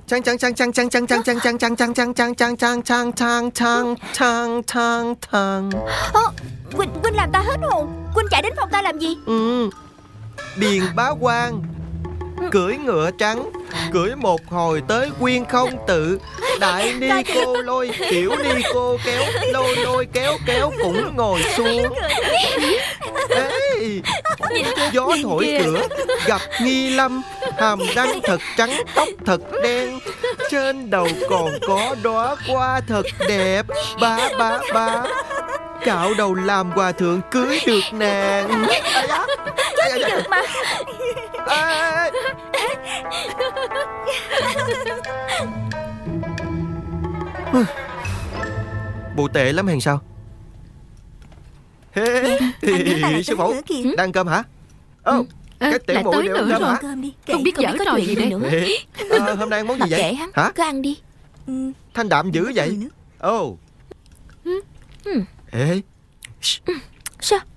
Chang chang chang chang chang chang chang chang chang chang chang chang chang chang chang chang chang chang chang chang. Huynh làm ta hết hồn. Huynh chạy đến phòng ta làm gì? Điền Bá Quan cưỡi ngựa trắng, cưỡi một hồi tới Quyên Không Tự. Đại ni cô lôi, tiểu ni cô kéo, lôi lôi kéo kéo cũng ngồi xuống. Ê, gió thổi cửa gặp Nghi Lâm, hàm răng thật trắng, tóc thật đen, trên đầu còn có đóa hoa thật đẹp. Bá bá bá, cạo đầu làm hòa thượng cưới được nàng. Cưới được mà. Bộ tệ lắm hay sao? Sư phụ đang ăn cơm hả? Cái tiểu muội đều ăn cơm hả? Không biết có trò gì đây nữa. Hôm nay ăn món gì vậy? Hả? Cứ ăn đi. Thanh đạm dữ vậy. Ê. Sao?